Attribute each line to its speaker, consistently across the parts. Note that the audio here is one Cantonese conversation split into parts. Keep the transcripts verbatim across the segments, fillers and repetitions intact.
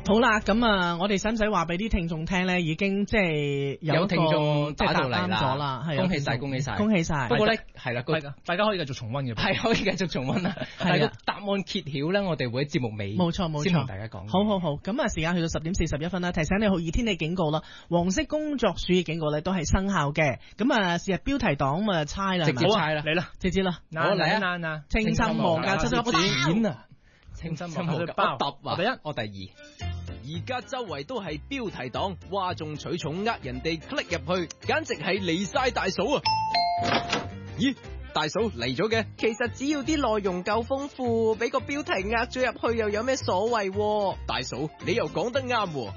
Speaker 1: 好啦，咁啊，我哋使唔使話俾啲聽眾聽咧？已經即係有，
Speaker 2: 有聽眾打到嚟
Speaker 1: 咗啦，係
Speaker 2: 恭喜晒，恭喜晒，
Speaker 1: 恭喜晒！
Speaker 2: 不過咧，係啦，
Speaker 3: 大家可以繼續重溫嘅，
Speaker 2: 係可以繼續重溫啦。但係答案揭曉咧，我哋會喺節目尾，
Speaker 1: 冇錯冇錯，
Speaker 2: 先同大家講。
Speaker 1: 好好好，咁啊，時間去到十點四十一分啦，提醒你酷熱天氣警告啦，黃色工作暑熱警告咧都係生效嘅。咁啊，是日標題黨咁啊，猜啦，
Speaker 2: 直接猜啦，
Speaker 3: 嚟啦，
Speaker 1: 直接啦，
Speaker 3: 我嚟啊！
Speaker 1: 青心望價出咗個
Speaker 2: 錢啊！青心望價包，
Speaker 3: 我第一，
Speaker 2: 我第二。
Speaker 4: 而家周圍都係標題黨，嘩眾取寵呃人哋 click 入去，簡直係離晒大嫂啊！咦，大嫂嚟咗嘅？
Speaker 5: 其實只要啲內容夠豐富，俾個標題呃咗入去又有咩所謂？
Speaker 4: 大嫂，你又講得啱喎。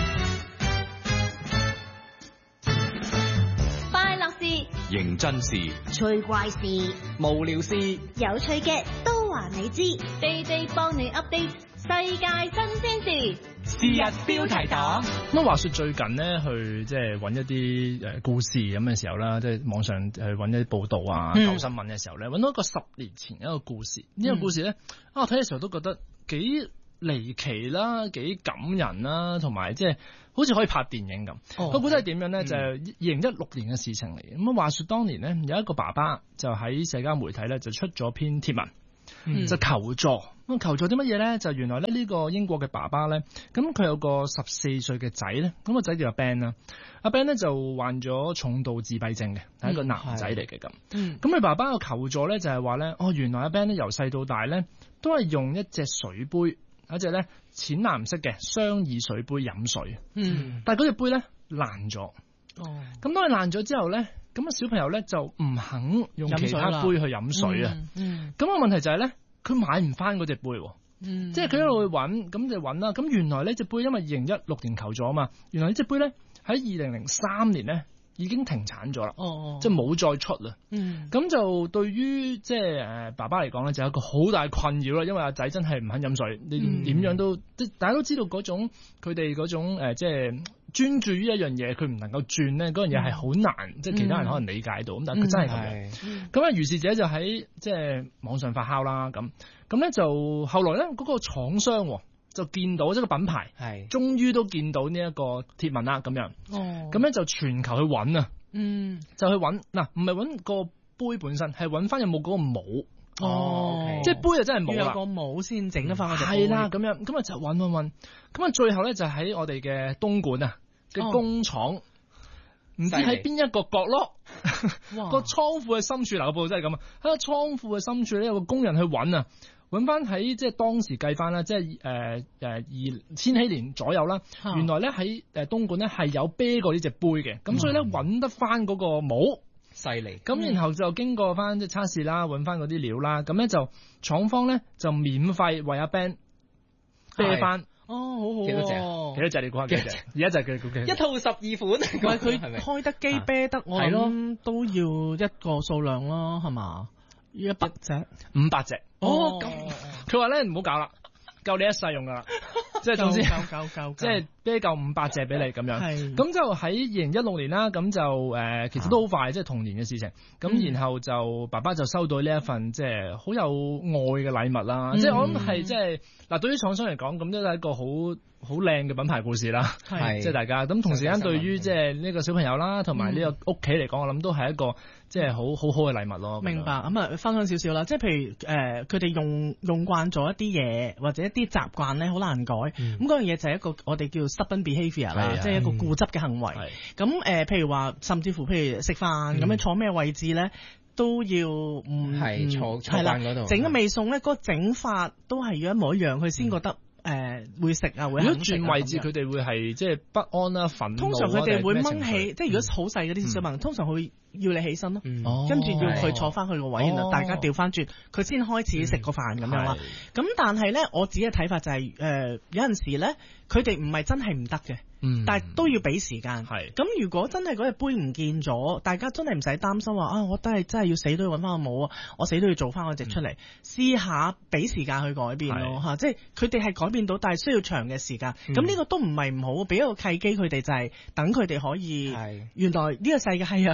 Speaker 6: 快樂事、
Speaker 7: 認真事、
Speaker 6: 趣怪事、
Speaker 2: 無聊事、
Speaker 6: 有趣嘅都話你知，地地幫你 update 世界新鮮事。
Speaker 2: 是日標題黨。
Speaker 3: 咁話說最近咧，去即係揾一啲誒故事咁嘅時候啦，即係網上去揾一啲報道啊、舊、嗯、新聞嘅時候咧，揾到一個十年前一個故事。呢、嗯、個故事咧，啊我睇嘅時候都覺得幾離奇啦，幾感人啦，同埋即係好似可以拍電影咁。哦、個故事係點樣咧？嗯、就係二零一六年嘅事情嚟。咁啊，話說當年咧，有一個爸爸就喺社交媒體咧就出咗篇貼文。嗯、就求助，咁求助啲乜嘢咧？就原來咧呢個英國嘅爸爸咧，咁佢有個十四歲嘅仔咧，咁個仔叫阿 Ben 啦，阿 Ben 咧就患咗重度自閉症嘅，係一個男仔嚟嘅咁。咁佢、嗯、爸爸嘅求助咧就係話咧，哦原來阿 Ben 咧由細到大咧都係用一隻水杯，一隻咧淺藍色嘅雙耳水杯飲水，嗯，但係嗰隻杯咧爛咗，哦，咁當佢爛咗之後咧。咁啊，小朋友咧就唔肯用其他杯去飲水啊。嗯，咁、嗯、個問題就係咧，佢買唔翻嗰隻杯。嗯，即係佢一路去揾，咁就揾啦。咁原來呢隻杯因為二零一六年求咗啊嘛，原來呢隻杯咧喺二零零三年咧已經停產咗啦。哦，即係冇再出啦。嗯，咁就對於即係誒爸爸嚟講咧，就有一個好大困擾啦。因為阿仔真係唔肯飲水，你點樣都即係、嗯、大家都知道嗰種佢哋嗰種誒即係。專注於一樣嘢，佢唔能夠轉咧，嗰樣嘢係好難，嗯、即係其他人可能理解到，咁、嗯、但係佢真係咁樣。咁啊、嗯，如是者就喺即係網上發酵啦，咁咁咧就後來咧嗰個廠商就見到即係個品牌，係終於都見到呢一個貼文啦，咁樣。哦，咁咧就全球去揾啊，嗯，就去揾嗱，唔係揾個杯本身，係揾翻有冇嗰個帽。哦，okay、即係杯就真係冇啦，有個帽先整得翻嗰隻杯。係啦，咁樣咁啊就揾揾揾，咁啊最後咧就喺我哋嘅東莞啊。嘅工廠唔知喺邊一個角落，個倉庫嘅深處，嗱個報道真係咁啊！喺個倉庫嘅深處咧，有個工人去揾啊，揾翻喺即係當時計翻啦，即係誒誒二千禧年左右啦。啊、原來咧喺誒東莞咧係有啤過呢隻杯嘅，咁、嗯、所以咧揾得翻嗰個帽，犀利。咁然後就經過翻即係測試啦，揾翻嗰啲料啦，咁咧就廠方咧就免費為阿 Ben 啤翻。哦，好好，幾多隻？幾多隻？你估下幾多隻？而家就係佢
Speaker 5: 一套十二款，唔係
Speaker 1: 佢開得機啤得，我諗都要一個數量咯，係嘛？一百隻，
Speaker 3: 五百隻。
Speaker 1: 哦，
Speaker 3: 佢話咧唔好搞啦，夠你一世用噶啦，即係總之夠夠夠，即係啤夠五百隻俾你咁樣。係，咁就喺二零一六年啦，咁就誒，其實都好快，即係同年嘅事情。咁然後就爸爸就收到呢一份即係好有愛嘅禮物啦，即係我諗係即係。嗱，對於廠商嚟講，咁都係一個好好靚嘅品牌故事啦，係即係大家咁同時間對於即係呢個小朋友啦，同埋呢個屋企嚟講，我諗都係一個即係好好好嘅禮物咯。
Speaker 1: 明白，咁啊分享少少啦，即係譬如誒，佢哋用用慣咗一啲嘢或者一啲習慣咧，好難改。咁嗰樣嘢就係一個我哋叫 stubborn behaviour 啦，即係一個固執嘅行為。咁誒，譬如話，甚至乎譬如食飯咁樣坐咩位置咧？都要唔
Speaker 2: 係坐坐慣嗰度，
Speaker 1: 整個味餸咧，嗰個整法都係要一模一樣，佢先覺得誒、呃、會食啊，會肯食啊。如果轉位置，佢哋會係即係不安啦、憤怒。通常佢哋會掹起，即係如果好細嗰啲小朋友，嗯、通常會要你起身咯，嗯、跟住要佢坐翻去個位，然後、哦、大家調翻轉，佢先開始食個飯咁樣啦。咁、嗯、但係咧，我自己嘅睇法就係、是、誒、呃、有陣時咧，佢哋唔係真係唔得嘅。嗯、但係都要俾時間。係咁，如果真係嗰隻杯唔見咗，大家真係唔使擔心話啊！我都係真係要死都要揾翻個帽啊！我死都要做翻嗰隻出嚟，試、嗯、下俾時間去改變咯嚇。即係佢哋係改變到，但係需要長嘅時間。咁呢、嗯、個都唔係唔好，俾一個契機佢哋就係等佢哋可以。係原來呢個世界係有樣嘢可以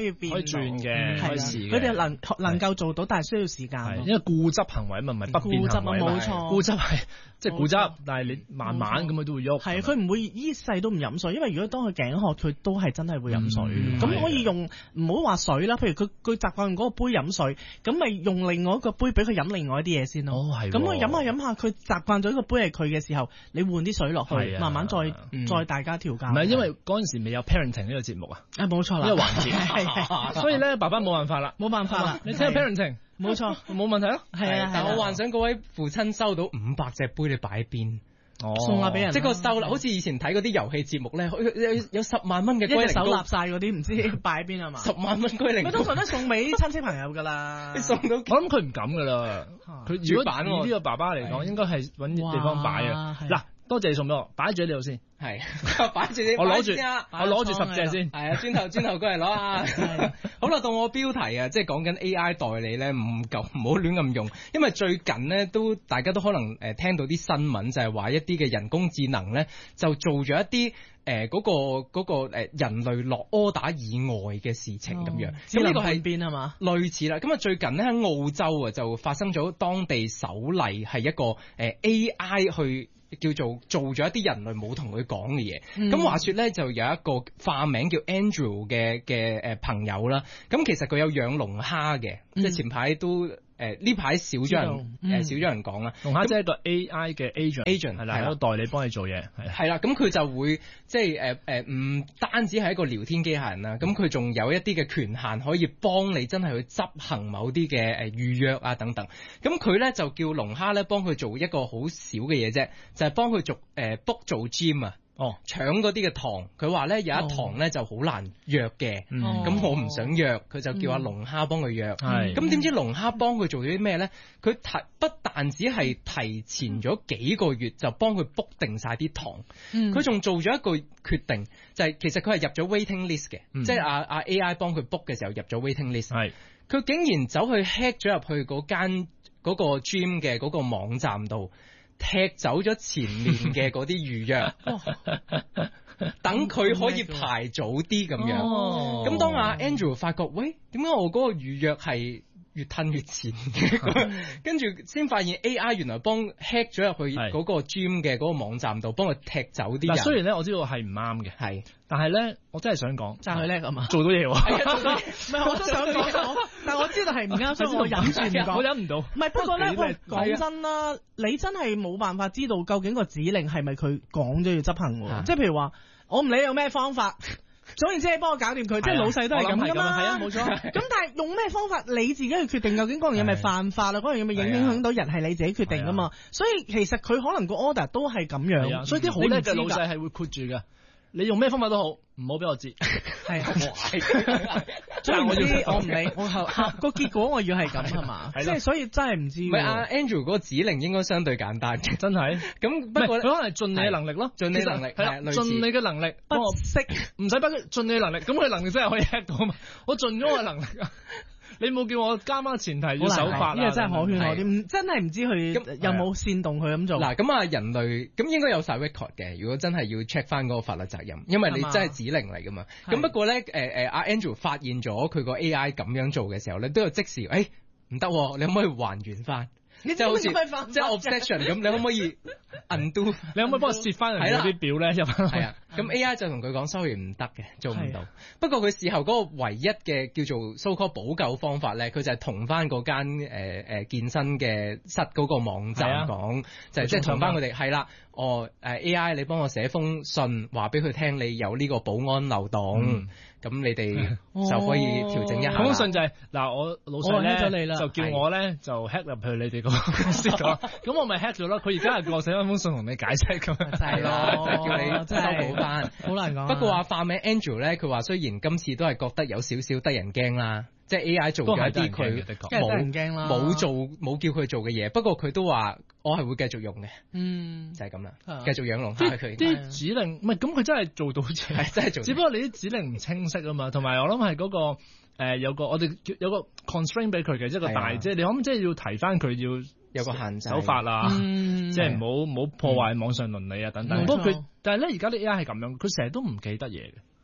Speaker 1: 以變，
Speaker 3: 可以轉嘅，可以試嘅。
Speaker 1: 佢哋能能夠做到，但係需要時間。
Speaker 3: 因為固執行為嘛，唔係不變行為。
Speaker 1: 冇錯，
Speaker 3: 固執係即係固執，但係你慢慢咁佢都會喐。
Speaker 1: 係佢唔會依世都唔飲水，因為如果當佢頸渴，佢都係真係會飲水。咁可以用唔好話水啦，譬如佢佢習慣用嗰個杯飲水，咁咪用另外一個杯俾佢飲另外一啲嘢先咯。咁佢飲下飲下，佢習慣咗呢個杯係佢嘅時候，你換啲水落去，慢慢再再大家調教。
Speaker 3: 唔係因為嗰陣時未有 parenting 呢個節目啊。
Speaker 1: 啊，冇錯啦，
Speaker 3: 呢個環節，所以咧爸爸冇辦法啦，
Speaker 1: 冇辦法啦，
Speaker 3: 你聽下 parenting，冇錯，冇問題咯。
Speaker 2: 係啊，但我幻想嗰位父親收到五百隻杯，你擺喺邊？
Speaker 3: 哦，
Speaker 1: 送下俾人，
Speaker 2: 即係個收納，好似以前睇嗰啲遊戲節目咧，有有十萬蚊嘅龜苓
Speaker 1: 手立晒嗰啲，唔知擺喺邊啊嘛？
Speaker 2: 十萬蚊龜苓，
Speaker 1: 通常都送俾親戚朋友噶啦。
Speaker 2: 你送到，
Speaker 3: 我諗佢唔敢噶啦。佢如果以呢個爸爸嚟講，應該係揾地方擺啊。嗱。多謝你送俾我，擺住喺呢度先。
Speaker 2: 係，擺住你。
Speaker 3: 我攞住，我攞住十隻先。
Speaker 2: 係啊，轉頭轉頭過嚟攞啊。好啦，到我標題啊，即係講緊 A I 代理咧，唔夠唔好亂咁用，因為最近咧都大家都可能誒聽到啲新聞，就係話一啲嘅人工智能咧就做咗一啲誒嗰個嗰個誒人類落 order 以外嘅事情咁樣。咁呢個係
Speaker 1: 邊啊嘛？
Speaker 2: 類似啦。咁啊最近咧喺澳洲啊就發生咗當地首例係一個誒 A I 去。叫做做咗一啲人類冇同佢講嘅嘢，咁、嗯、話說咧就有一個化名叫 Andrew 嘅嘅誒朋友啦，咁其實佢有養龍蝦嘅，嗯、即係前排都誒呢排少咗人誒、嗯、少咗人講啦。龍蝦即係一個 A I 嘅 agent，agent 係啦，一個代理幫你做嘢，係係啦，咁佢就會即係誒誒唔單止係一個聊天機械人啦，咁佢仲有一啲嘅權限可以幫你真係去執行某啲嘅誒預約啊等等，咁佢咧就叫龍蝦咧幫佢做一個好少嘅嘢啫。就係幫佢做誒 book 做 gym 啊，哦，搶嗰啲嘅堂，佢話咧有一堂咧就好難約嘅，咁、嗯、我唔想約，佢就叫阿龍蝦幫佢約，係、嗯，咁點知龍蝦幫佢做咗啲咩咧？佢提不但只係提前咗幾個月就幫佢 book 定晒啲堂，佢仲、嗯、做咗一個決定，就係、是、其實佢係入咗 waiting list 嘅，嗯、即係阿阿 A I 幫佢 book 嘅時候入咗 waiting list，係，佢竟然走去 hack 咗入去嗰間嗰個 gym 嘅嗰個網站度。踢走咗前面嘅嗰啲預約，等佢可以排早啲咁樣。咁、哦、當阿 Andrew 發覺，喂，點解我嗰個預約係越褪越前嘅？跟住先發現 A I 原來幫 hack 咗入去嗰個 gym 嘅嗰個網站度，幫佢踢走啲人。
Speaker 3: 雖然咧我知道係唔啱嘅，係。但係咧，我真係想講，
Speaker 1: 讚佢叻啊嘛，
Speaker 3: 做到嘢喎。
Speaker 1: 唔係，我都想講，但係我知道係唔啱，所以我忍住唔講。
Speaker 3: 我忍唔到。
Speaker 1: 唔係，不過咧，講真啦，你真係冇辦法知道究竟個指令係咪佢講咗要執行喎？即係譬如話，我唔理有咩方法，總言之你幫我搞掂佢，即係老細都係咁噶嘛。係啊，冇錯。咁但係用咩方法，你自己去決定究竟嗰樣嘢咪犯法啦？嗰樣嘢咪影影響到人係你自己決定噶嘛？所以其實佢可能個 order 都係咁樣，所以啲好叻嘅老細係會括住㗎。你用咩方法都好，唔好俾我知。係啊，所以我要我唔理，我後個結果我要係咁係嘛？即係所以真係唔知。唔係阿
Speaker 2: Andrew 嗰個指令應該相對簡單嘅，
Speaker 3: 真係。咁不過佢可能係盡你嘅能力咯，盡你能力係啦，盡你嘅能力。不識唔使不盡你嘅能力，咁佢能力真係可以 hack 到嘛？我盡咗我嘅能力啊！你冇叫我加翻前提要守法，
Speaker 1: 呢個真係可圈可點，真係唔知佢有冇煽動佢咁做。
Speaker 2: 嗱，咁啊人類咁應該有晒 record 嘅，如果真係要 check 翻嗰個法律責任，因為你真係指令嚟噶嘛。咁不過咧，誒誒阿 Andrew 發現咗佢個 A I 咁樣做嘅時候咧，都有即時，誒唔得，你可唔可以還原翻？即係好似即係 obsession 咁，你可唔可以 undo？
Speaker 3: 你可唔可以幫我攝翻人哋啲表咧？入翻
Speaker 2: 係啊，咁 A I 就同佢講 sorry 唔得嘅，做唔到。不過佢事後嗰個唯一嘅叫做 so called 補救方法咧，佢就係同翻嗰間誒誒健身嘅室嗰個網站講，就係即係同翻佢哋係啦。哦誒 A I 你幫我寫封信話俾佢聽，你有呢個保安漏洞。咁你哋就可以調整一下。
Speaker 3: 封信就係嗱，我老細咧就叫我咧就 hack 入去你哋個公司講，咁我咪 hack 咗咯。佢而家係叫我寫翻封信同你解釋咁樣，
Speaker 2: 係咯，叫你修補翻。
Speaker 1: 好難講。
Speaker 2: 不過話化名 Andrew 咧，佢話雖然今次都係覺得有少少得人驚啦，即係 A I 做咗一啲佢冇冇做冇叫佢做嘅嘢，不過佢都話我係會繼續用嘅。嗯，就係咁啦，繼續養龍蝦佢。
Speaker 3: 啲指令唔係咁，佢真係做到嘢，
Speaker 2: 係真係做。只
Speaker 3: 不過你啲指令唔清晰啊嘛，同埋我諗係嗰個誒、呃、有個我哋有個 constraint 俾佢嘅一個大，的即係你可唔可以即係要提翻佢要
Speaker 2: 有個限制
Speaker 3: 手法啊，嗯、即係唔好唔好破壞網上倫理啊等等。不過佢但係咧而家啲 A I 係咁樣，佢成日都唔記得嘢嘅。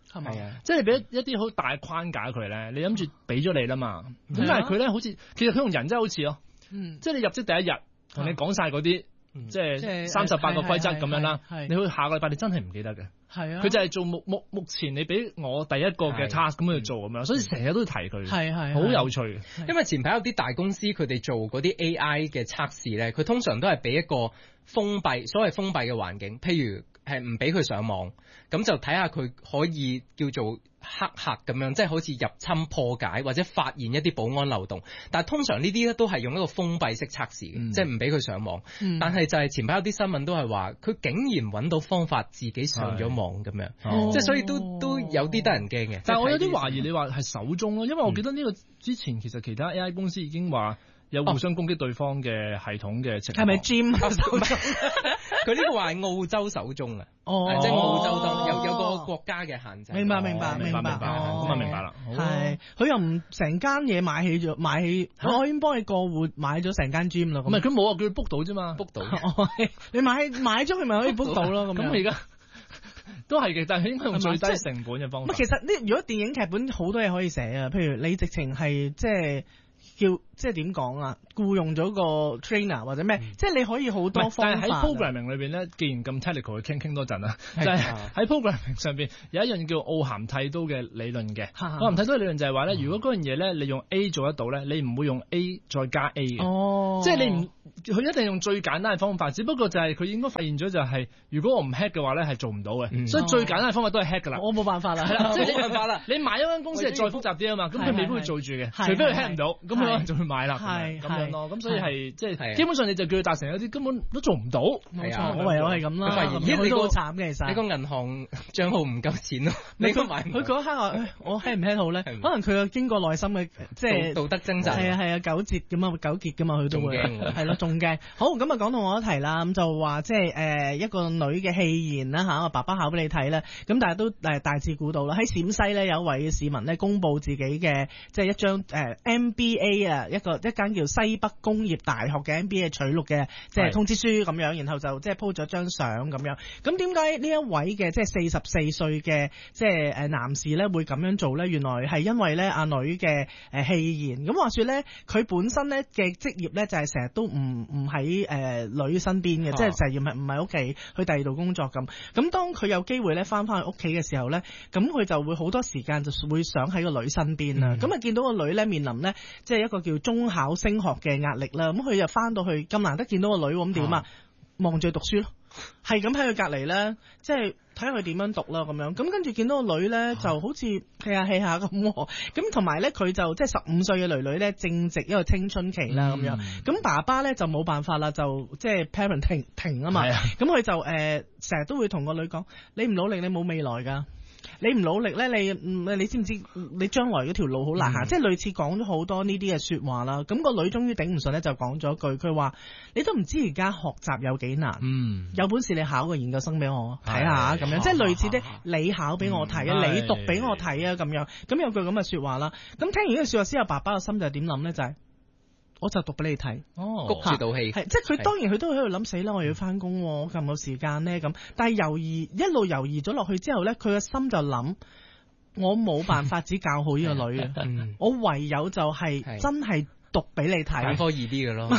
Speaker 1: 係咪啊？
Speaker 3: 即係你俾一啲好大框架佢咧，你諗住俾咗你啦嘛，咁但係佢咧好似其實佢同人真係好似咯，即係你入職第一日同你講晒嗰啲。即係三十八個規則咁樣啦，你去下個禮拜你真係唔記得嘅。係啊，佢就係做目目目前你俾我第一個嘅 task 咁去做咁樣，所以成日都要提佢。係係，好有趣嘅。
Speaker 2: 因為前排有啲大公司佢哋做嗰啲 A I 嘅測試咧，佢通常都係俾一個封閉，所謂封閉嘅環境，譬如係唔俾佢上網，咁就睇下佢可以叫做黑客咁樣，即係好似入侵破解或者發現一啲保安漏洞。但係通常呢啲咧都係用一個封閉式測試嘅，嗯、即係唔俾佢上網。嗯、但係就係前排有啲新聞都係話，佢竟然揾到方法自己上咗網咁樣，哦、即係所以都都有啲得人驚嘅。
Speaker 3: 但係我有啲懷疑你話係手中咯，因為我記得呢個之前其實其他 A I 公司已經話。有互相攻擊對方嘅系統嘅情況，
Speaker 1: 係咪 Jim 手中？
Speaker 2: 佢呢個話係澳洲手中啊，
Speaker 1: 哦，
Speaker 2: 即係澳洲當有有個國家嘅限制。
Speaker 1: 明白明白明白
Speaker 3: 明白，咁啊明白啦。
Speaker 1: 係，佢又唔成間嘢買起咗，買起，我已經幫你過戶買咗成間 Gym 啦。
Speaker 3: 唔係佢冇啊，佢 book 到啫嘛
Speaker 2: ，book 到。
Speaker 1: 你買買咗佢咪可以 book 到咯？咁
Speaker 3: 咁而家都係嘅，但係應該用最低成本嘅方法。
Speaker 1: 其實呢，如果電影劇本好多嘢可以寫啊，譬如你直情係即係。叫即係點講啊？僱用咗個 trainer 或者咩？嗯、即係你可以好多方法。
Speaker 3: 但係喺 programming 裏邊咧，既然咁 technical，去傾傾多陣啦。就係喺 programming 上邊有一樣叫奧咸剃刀嘅理論嘅。奧咸剃刀嘅理論就係話咧，如果嗰樣嘢咧，你用 A 做得到咧，你唔會用 A 再加 A 嘅。哦，即係你唔，佢一定用最簡單嘅方法。只不過就係佢應該發現咗就係、是，如果我唔 hack 嘅話咧，係做唔到嘅。嗯、所以最簡單嘅方法都係 hack 噶啦。
Speaker 1: 我冇辦法啦，係啦，
Speaker 2: 即係冇辦法啦。
Speaker 3: 你買一間公司係再複雜啲啊嘛，咁佢未必會做住嘅，除非佢 hack 唔到，咁佢可能就會買啦。係咁樣咯，咁所以係即係基本上你就叫佢達成一啲根本都做唔到。
Speaker 1: 冇錯，我唯有係咁啦。
Speaker 2: 發現咦，你個
Speaker 1: 慘嘅其實，
Speaker 2: 你個銀行帳號唔夠錢咯，你都買唔到。
Speaker 1: 佢嗰一刻話：我 hack 唔 hack 好咧？可能佢有經過內心嘅即係
Speaker 2: 道德掙扎。係
Speaker 1: 啊係啊，糾結咁啊，糾結噶嘛，佢都會係咯，仲驚。好咁啊，講到我一題啦，咁就話即係誒一個女嘅戲言啦嚇，我爸爸考俾你睇咧，咁大家都誒大致估到啦。喺陝西咧有一位市民咧公佈自己嘅即係一張誒 M B A 啊，一個一間叫西北工業大學嘅 M B A 取錄嘅即係通知書咁樣，然後就即係 po 咗張相咁樣。咁點解呢一位嘅即係四十四歲嘅即係誒男士咧會咁樣做咧？原來係因為咧阿女嘅誒戲言。咁話說咧，佢本身咧嘅職業咧就係成日都唔唔喺誒女身邊嘅，啊、即係成日唔係唔喺屋企去第二度工作咁。咁當佢有機會咧翻返去屋企嘅時候咧，咁佢就會好多時間就會想喺個女身邊啦。咁啊、嗯、見到個女咧面臨咧即係一個叫中考升學嘅壓力啦。咁佢就翻到去咁難得見到個女，咁點啊？望住佢讀書咯，係咁喺佢隔離咧，即係睇下佢點樣讀啦咁樣。咁跟住見到個女咧，就好似 hea 下 hea 下咁。咁同埋咧，佢就即係十五歲嘅女女咧，正值一個青春期啦咁樣。咁、嗯、爸爸咧就冇辦法啦，就即係 parenting 停啊嘛。咁佢就誒成日都會同個女講：你唔努力，你冇未來㗎。你唔努力咧，你你知唔知你將來嗰條路好難行？嗯、即係類似講咗好多呢啲嘅説話啦。咁、個女終於頂唔順咧，就講咗句，佢話：你都唔知而家學習有幾難。嗯，有本事你考個研究生俾我睇下咁樣，即係類似啲你考俾我睇啊，嗯、你讀俾我睇啊咁樣。咁有句咁嘅説話啦。咁聽完呢個説話之後，爸爸嘅心就係點諗咧？就係、是。我就讀俾你睇，
Speaker 2: 谷住道氣，
Speaker 1: 係即係佢當然佢都喺度諗死啦，我要翻工，我咁冇時間咧咁。但係猶豫一路猶豫咗落去之後咧，佢個心就諗，我冇辦法只教好呢個女嘅，我唯有就係真係讀俾你睇。
Speaker 2: 揀科易啲嘅咯，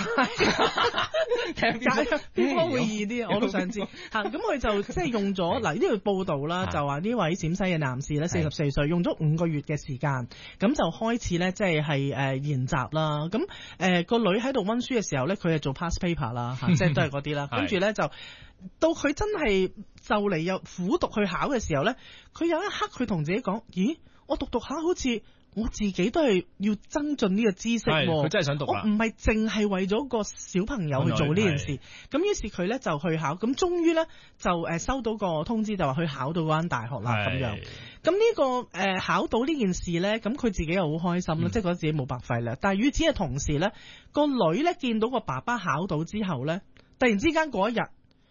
Speaker 1: 邊科會易啲？我都想知嚇。咁佢就即係用咗嗱呢條報道啦，就話呢位陝西嘅男士咧，四十四歲，用咗五個月嘅時間，咁就開始咧，即係係誒研習啦。咁誒個女喺度温書嘅時候咧，佢係做 past paper 啦，即係都係嗰啲啦。跟住咧就到佢真係就嚟有苦讀去考嘅時候咧，佢有一刻佢同自己講：咦，我讀讀下好似。我自己都係要增進呢個知識，
Speaker 3: 佢真係想讀啦。
Speaker 1: 我唔係淨係為咗個小朋友去做呢件事。咁於是佢咧就去考，咁終於咧就誒收到個通知，就話去考到嗰間大學啦咁樣。咁呢、呢個誒、呃、考到呢件事咧，咁佢自己又好開心啦，嗯、即係覺得自己冇白費啦。但係與此嘅同時咧，個女咧見到個爸爸考到之後咧，突然之間嗰一日。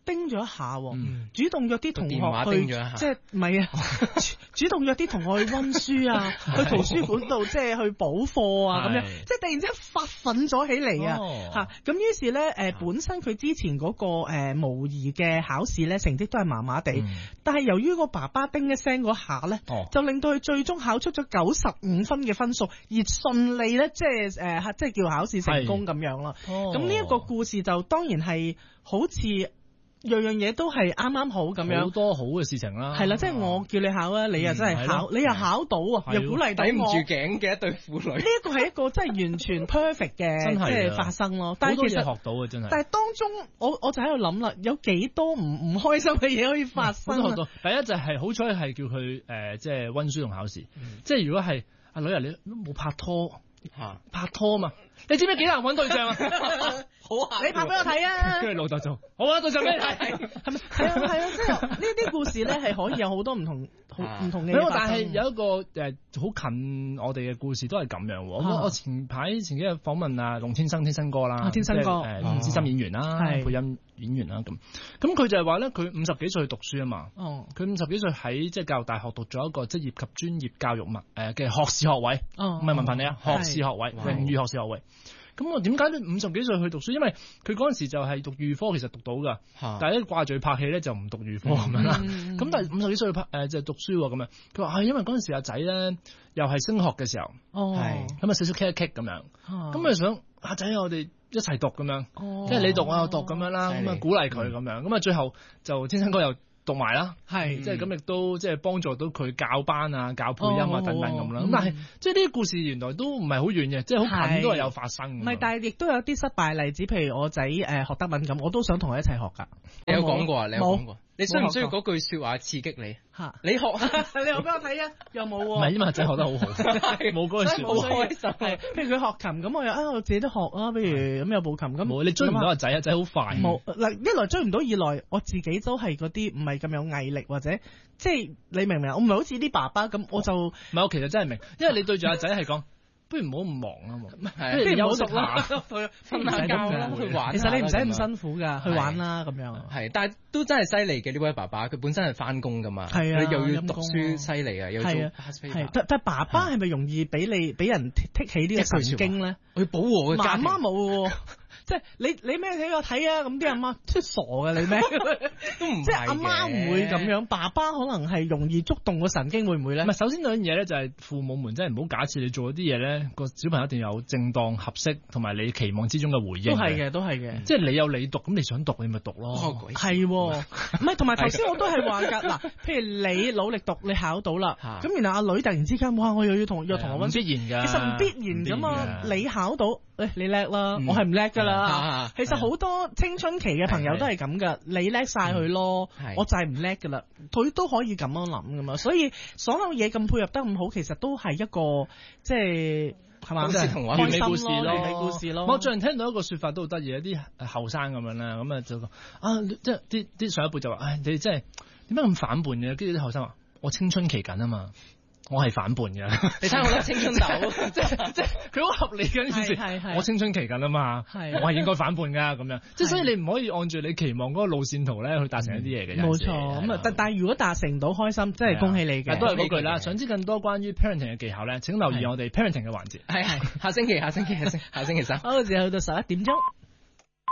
Speaker 1: 叮咗一下，
Speaker 3: 嗯、
Speaker 1: 主動約啲同學去，即係唔係啊？主動約啲同學去溫書啊，去圖書館度即係去補課啊，咁樣，即係突然之間發奮咗起嚟啊！嚇、哦，咁於是咧誒、呃，本身佢之前嗰、嗰個誒、呃、模擬嘅考試咧成績都係麻麻地，嗯、但係由於個爸爸叮一聲嗰下咧，哦、就令到佢最終考出咗九十五分嘅分數，而順利咧即係誒、呃、即係叫考試成功咁樣啦。咁呢一個故事就當然係好似樣樣嘢都係啱啱好咁樣，
Speaker 3: 好多好嘅事情啦。係
Speaker 1: 啦，即係我叫你考啊，你又真係考，你又考到啊，又鼓勵到我。
Speaker 2: 抵唔住頸嘅一對婦女。
Speaker 1: 呢一個係一個真係完全 perfect 嘅，即係發生咯。但係其實
Speaker 3: 學到嘅真係。
Speaker 1: 但係當中，我我就喺度諗啦，有幾多唔唔開心嘅嘢可以發生啊？
Speaker 3: 第一就係好彩係叫佢誒，即係溫書同考試。即係如果係阿女啊，你都冇拍拖。吓拍拖嘛？你知唔知幾難揾對象啊？好啊，
Speaker 1: 你拍俾我睇啊！
Speaker 3: 跟住老豆就好啊，對象俾你睇，
Speaker 1: 係咪？係啊係啊，即係呢啲故事咧係可以有好多唔同好唔同嘅。
Speaker 3: 但係有一個誒好近我哋嘅故事都係咁樣。我我前排前幾日訪問啊龍天生天生哥啦，
Speaker 1: 天生哥
Speaker 3: 誒資深演員啦，配音演員啦咁。咁佢就係話咧，佢五十幾歲去讀書啊嘛。哦，佢五十幾歲喺即係教育大學讀咗一個職業及專業教育文誒嘅學士學位。哦，唔係文憑你啊，學士學位，榮譽學士學位。咁我點解你五十幾歲去讀書？因為佢嗰陣時就係讀預科，其實讀到㗎，但係咧掛住拍戲咧就唔讀預科咁樣啦。咁但係五十幾歲去拍誒就係讀書喎咁樣。佢話係因為嗰陣時阿仔咧又係升學嘅時候，係咁啊少少 kick 一 kick 咁樣，咁啊想阿仔我哋一齊讀咁樣，即係你讀我又讀咁樣啦，咁啊鼓勵佢咁樣，咁啊最後就天生哥又讀埋啦，係即係咁亦都即係幫助到佢教班啊、教配音啊等等咁啦。咁但係即係呢啲故事原來都唔係好遠嘅，即係好近都係有發生。唔係，但係亦都有啲失敗例子，譬如我仔誒學德文咁，我都想同佢一齊學㗎。
Speaker 2: 你有講過啊？你有講過？你需唔需要嗰句説話刺激你？嚇！你學
Speaker 1: 你學俾我睇啊？又冇喎。
Speaker 3: 唔係，因為仔學得好好，冇嗰句説話。
Speaker 1: 開心係，譬如佢學琴咁，我又啊我自己都學啊，譬如咁有部琴咁。
Speaker 3: 冇，你追唔到個仔啊！仔好快。
Speaker 1: 冇嗱，一來追唔到，二來我自己都係嗰啲唔係咁有毅力，或者即係你明唔明啊？我唔係好似啲爸爸咁，我就唔
Speaker 3: 係我其實真係明，因為你對住阿仔係講。不如唔好咁忙啊嘛，不如休息下，
Speaker 2: 瞓下覺啦，去玩。
Speaker 1: 其實你唔使咁辛苦噶，去玩啦咁樣。
Speaker 2: 係，但係都真係犀利嘅呢位爸爸，佢本身係翻工噶嘛，
Speaker 1: 係啊，
Speaker 2: 又要讀書，犀利啊，又做。
Speaker 1: 係，但但爸爸係咪容易俾你俾人剔起呢個神經咧？
Speaker 2: 去保護嘅家庭。
Speaker 1: 媽媽冇喎。即係你你咩睇我睇啊？咁啲阿媽出傻嘅你咩？
Speaker 2: 都唔
Speaker 1: 即係阿媽唔會咁樣，爸爸可能係容易觸動個神經，會唔會咧？
Speaker 3: 唔係，首先兩樣嘢咧就係父母們真係唔好假設你做嗰啲嘢咧，個小朋友一定有正當合適同埋你期望之中嘅回應。
Speaker 1: 都係嘅，都係嘅。
Speaker 3: 即係你有你讀，咁你想讀你咪讀咯。
Speaker 1: 係，唔係同埋頭先我都係話㗎嗱，譬如你努力讀，你考到啦，咁然後阿女突然之間哇，我又要同又同我温書，
Speaker 3: 必然㗎，
Speaker 1: 其實唔必然㗎嘛。你考到，誒你叻啦，我係唔叻㗎啦。其實好多青春期嘅朋友都係咁噶，你叻晒佢咯，我就係唔叻噶啦，佢都可以咁樣諗噶嘛，所以所有嘢咁配合得咁好，其實都係一個即係係嘛，
Speaker 3: 完美故事咯，
Speaker 1: 完美故事咯。
Speaker 3: 我最近聽到一個說法都好得意，一啲後生咁樣啦，咁啊就講啊，即係啲啲上一輩就話，唉，你真係點解咁反叛嘅？跟住啲後生話，我青春期緊啊嘛。我係反叛嘅，
Speaker 2: 你睇我粒青春痘，
Speaker 3: 即係即係佢好合理嘅呢件事。我青春期緊啊嘛，我係應該反叛㗎咁樣。即係所以你唔可以按住你期望嗰個路線圖咧去達成一啲嘢嘅。
Speaker 1: 冇錯，咁啊，但但係如果達成到開心，真係恭喜你嘅。
Speaker 3: 都係嗰句啦，想知更多關於 parenting 嘅技巧咧，請留意我哋 parenting 嘅環節。
Speaker 2: 係係，下星期下星期下星下星期三，
Speaker 1: 好，時候去到十一點鐘。